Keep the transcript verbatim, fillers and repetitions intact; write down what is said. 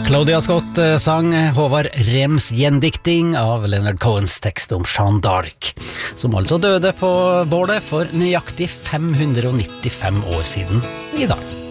Claudia Scott sang Håvard Rems gjendikting av Leonard Cohens tekst om Jeanne d'Arc, som altså døde på bålet for nøyaktig fem hundre nittifem år siden i dag.